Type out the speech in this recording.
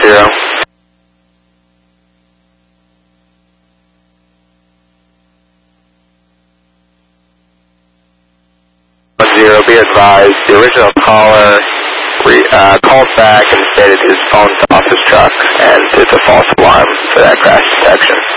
10. 10, be advised, the original caller called back and stated his phone's off his truck, and it's a false alarm for that crash detection.